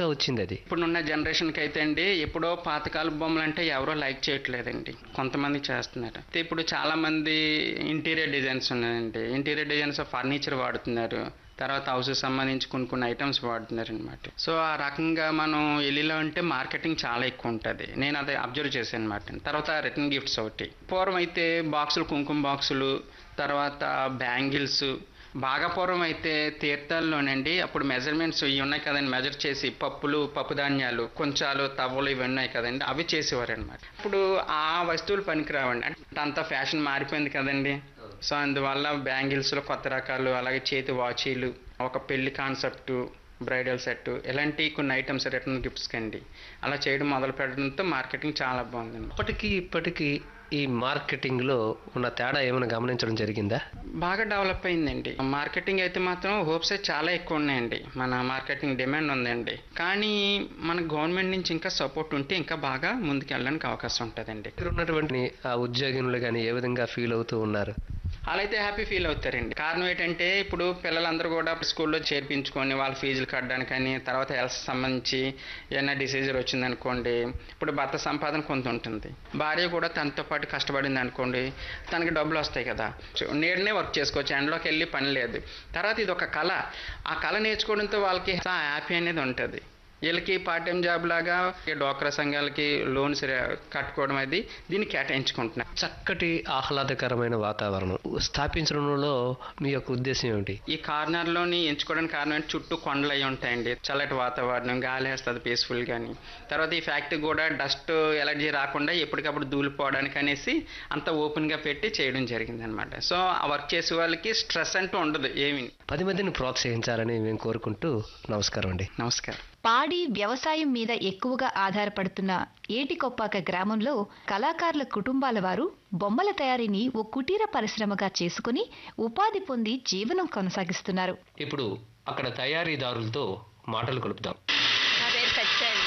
వచ్చింది అది? ఇప్పుడున్న జనరేషన్కి అయితే అండి, ఎప్పుడో పాతకాల బొమ్మలు అంటే ఎవరో లైక్ చేయట్లేదండి, కొంతమంది చేస్తున్నారు. అయితే ఇప్పుడు చాలా మంది ఇంటీరియర్ డిజైన్స్ ఉన్నాయండి, ఇంటీరియర్ డిజైన్స్ ఫర్నిచర్ వాడుతున్నారు, తర్వాత హౌస్ సంబంధించి కొన్ని ఐటమ్స్ వాడుతున్నారు అనమాట. సో ఆ రకంగా మనం ఎల్లిలో అంటే మార్కెటింగ్ చాలా ఎక్కువ ఉంటుంది, నేను అదే అబ్జర్వ్ చేశాను అనమాట. తర్వాత రిటర్న్ గిఫ్ట్స్ ఒకటి, పూర్వం అయితే బాక్సులు, కుంకుమ బాక్సులు, తర్వాత బ్యాంగిల్స్. బాగా పూర్వం అయితే తీర్థాల్లోనండి, అప్పుడు మెజర్మెంట్స్ ఇవి ఉన్నాయి కదండి, మెజర్ చేసి పప్పులు, పప్పు ధాన్యాలు, కొంచాలు, తవ్వలు ఇవి ఉన్నాయి కదండి, అవి చేసేవారు అనమాట. ఇప్పుడు ఆ వస్తువులు పనికిరావండి, అంటే అంత ఫ్యాషన్ మారిపోయింది కదండి. సో అందువల్ల బ్యాంగిల్స్లో కొత్త రకాలు, అలాగే చేతి వాచీలు, ఒక పెళ్లి కాన్సెప్ట్, బ్రైడల్ సెట్, ఇలాంటి కొన్ని ఐటమ్స్ రిటర్న్ గిఫ్ట్స్ కండి అలా చేయడం మొదలు పెట్టడంతో మార్కెటింగ్ చాలా బాగుందండి. ఇప్పటికీ ఈ మార్కెటింగ్లో ఉన్న తేడా ఏమైనా గమనించడం జరిగిందా? బాగా డెవలప్ అయిందండి. మార్కెటింగ్ అయితే మాత్రం హోప్స్ అయితే చాలా ఎక్కువ ఉన్నాయండి, మన మార్కెటింగ్ డిమాండ్ ఉందండి. కానీ మన గవర్నమెంట్ నుంచి ఇంకా సపోర్ట్ ఉంటే ఇంకా బాగా ముందుకు వెళ్ళడానికి అవకాశం ఉంటుందండి. ఇక్కడ ఉన్నటువంటి ఆ ఉద్యోగులు కానీ ఏ విధంగా ఫీల్ అవుతూ ఉన్నారు? అలా అయితే హ్యాపీ ఫీల్ అవుతారండి. కారణం ఏంటంటే ఇప్పుడు పిల్లలందరూ కూడా స్కూల్లో చేర్పించుకొని వాళ్ళ ఫీజులు కట్టడానికని, తర్వాత హెల్త్ సంబంధించి ఏమైనా డిసీజర్ వచ్చిందనుకోండి, ఇప్పుడు భర్త సంపాదన కొంత ఉంటుంది, భార్య కూడా తనతో పాటు కష్టపడింది అనుకోండి, తనకి డబ్బులు వస్తాయి కదా, నేడనే వర్క్ చేసుకోవచ్చు, ఎండలోకి వెళ్ళి పని లేదు. తర్వాత ఇది ఒక కళ, ఆ కళ నేర్చుకోవడంతో వాళ్ళకి హ్యాపీ అనేది ఉంటుంది. వీళ్ళకి పార్ట్ టైం జాబ్ లాగా డ్వాక్రా సంఘాలకి లోన్స్ కట్టుకోవడం అది దీన్ని కేటాయించుకుంటున్నారు. చక్కటి ఆహ్లాదకరమైన వాతావరణం స్థాపించడంలో మీ యొక్క ఉద్దేశం ఏమిటి? ఈ కార్నర్లోని ఎంచుకోవడానికి కారణం చుట్టూ కొండలు అయి ఉంటాయండి, చల్లటి వాతావరణం, గాలి వేస్తుంది పీస్ఫుల్ గాని. తర్వాత ఈ ఫ్యాక్టరీ కూడా డస్ట్ ఎలర్జీ రాకుండా ఎప్పటికప్పుడు దూలిపోవడానికి అనేసి అంత ఓపెన్ గా పెట్టి చేయడం జరిగింది అనమాట. సో ఆ వర్క్ చేసే వాళ్ళకి స్ట్రెస్ అంటూ ఉండదు ఏమి. 10 మందిని ప్రోత్సహించాలని మేము కోరుకుంటూ నమస్కారం అండి. నమస్కారం. పాడి వ్యవసాయం మీద ఎక్కువగా ఆధారపడుతున్న ఏటికొప్పాక గ్రామంలో కళాకారుల కుటుంబాల వారు బొమ్మల తయారీని ఓ కుటీర పరిశ్రమగా చేసుకుని ఉపాధి పొంది జీవనం కొనసాగిస్తున్నారు. ఇప్పుడు అక్కడ తయారీదారులతో మాటలు కలుపుదాం. నా పేరు సత్య అండి.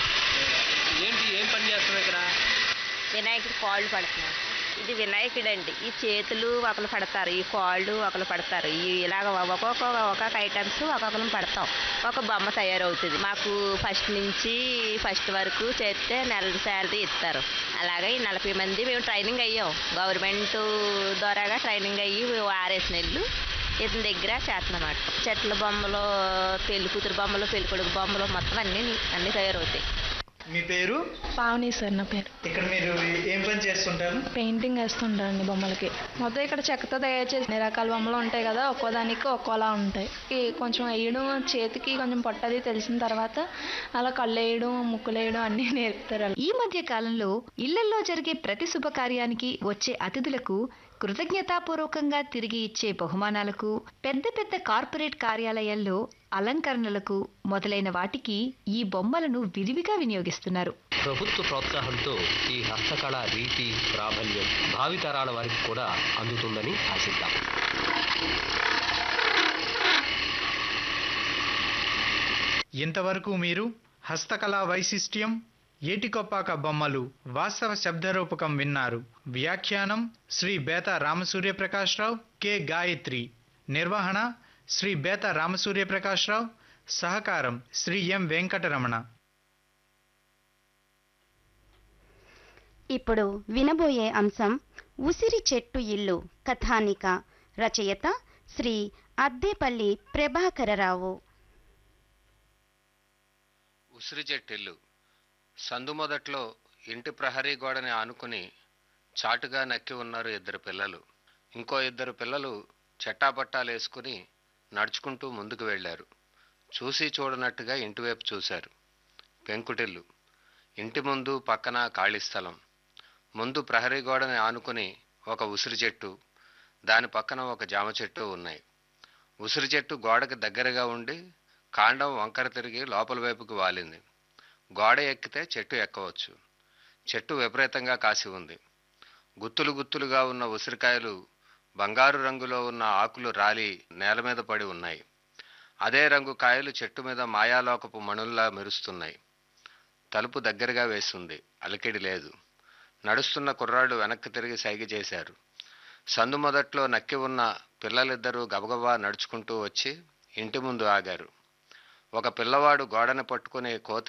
ఏంటి, ఏం పని చేస్తున్నావు ఇక్కడ? వినాయకుడి కాళ్ళు పడుతున్నాను. ఇది వినాయకుడు అండి, ఈ చేతులు ఒకరు పడతారు, ఈ కాళ్ళు ఒకరు పడతారు, ఇలాగ ఒక్కొక్క ఐటమ్స్ ఒక్కొక్కరు పడతాం, ఒక బొమ్మ తయారవుతుంది. మాకు ఫస్ట్ వరకు చేస్తే నెల శాలరీ ఇస్తారు. అలాగే ఈ 40 మంది మేము ట్రైనింగ్ అయ్యాం, గవర్నమెంట్ ద్వారాగా ట్రైనింగ్ అయ్యి 6 నెలలు ఇతని దగ్గర చేస్తున్నమాట. చెట్ల బొమ్మలు, పెళ్లి కూతురు బొమ్మలు, పెళ్లి కొడుకు బొమ్మలు మొత్తం అన్నీ తయారవుతాయి. మీ పేరు? పావని సార్ నా పేరు. ఇక్కడ మీరు ఏం పని చేస్తుంటారు? పెయింటింగ్ వేస్తుంటారండి బొమ్మలకి. మొత్తం ఇక్కడ చెక్కతో తయారు చేసి అన్ని రకాల బొమ్మలు ఉంటాయి కదా, ఒక్కోదానికి ఒక్కోలా ఉంటాయి. కొంచెం వేయడం, చేతికి కొంచెం పొట్టది తెలిసిన తర్వాత అలా కళ్ళు వేయడం, ముక్కులు వేయడం అన్నీ నేర్పుతారు. ఈ మధ్య కాలంలో ఇళ్లల్లో జరిగే ప్రతి శుభకార్యానికి వచ్చే అతిథులకు కృతజ్ఞతాపూర్వకంగా తిరిగి ఇచ్చే బహుమానాలకు, పెద్ద పెద్ద కార్పొరేట్ కార్యాలయాల్లో అలంకరణలకు మొదలైన వాటికి ఈ బొమ్మలను విరివిగా వినియోగిస్తున్నారు. ప్రభుత్వ ప్రోత్సాహంతో ఈ హస్తకళ రీతి ప్రాబల్యం భావితరాల వారికి కూడా అందుతుందని ఆశిద్దాం. ఇంతవరకు మీరు హస్తకళా వైశిష్ట్యం, ఏటికొప్పాక బొమ్మలు వాస్తవ శబ్దరూపకం విన్నారు. వ్యాఖ్యానం శ్రీ బేత రామసూర్యప్రకాశ్రావు, కె గాయత్రి. నిర్వహణ శ్రీ బేత రామసూర్యప్రకాశ్రావు, సహకారం శ్రీ ఎం వెంకటరమణ. ఇప్పుడు వినబోయే అంశం ఉసిరి చెట్టు ఇల్లు. కథానిక. రచయిత శ్రీ అద్దేపల్లి ప్రభాకరరావు. ఉసిరి చెట్టిల్లు. సందు మొదట్లో ఇంటి ప్రహరీ గోడని ఆనుకుని చాటుగా నక్కి ఉన్నారు 2 పిల్లలు. ఇంకో 2 పిల్లలు చెట్టాపట్టాలేసుకుని నడుచుకుంటూ ముందుకు వెళ్లారు. చూసి చూడనట్టుగా ఇంటివైపు చూశారు. పెంకుటిల్లు. ఇంటి ముందు పక్కన ఖాళీ స్థలం. ముందు ప్రహరీ గోడని ఆనుకుని ఒక ఉసిరి చెట్టు, దాని పక్కన ఒక జామ చెట్టు ఉన్నాయి. ఉసిరి చెట్టు గోడకి దగ్గరగా ఉండి కాండం వంకర తిరిగి లోపల వైపుకు వాలింది. గోడ ఎక్కితే చెట్టు ఎక్కవచ్చు. చెట్టు విపరీతంగా కాసి ఉంది. గుత్తులు గుత్తులుగా ఉన్న ఉసిరికాయలు, బంగారు రంగులో ఉన్న ఆకులు రాలి నేల మీద పడి ఉన్నాయి. అదే రంగు కాయలు చెట్టు మీద మాయాలోకపు మణుల్లా మెరుస్తున్నాయి. తలుపు దగ్గరగా వేసింది, అలికిడి లేదు. నడుస్తున్న కుర్రాళ్ళు వెనక్కి తిరిగి సైగ చేశారు. సందు మొదట్లో నక్కి ఉన్న పిల్లలిద్దరూ గబగబా నడుచుకుంటూ వచ్చి ఇంటి ముందు ఆగారు. ఒక పిల్లవాడు గోడని పట్టుకుని కోతి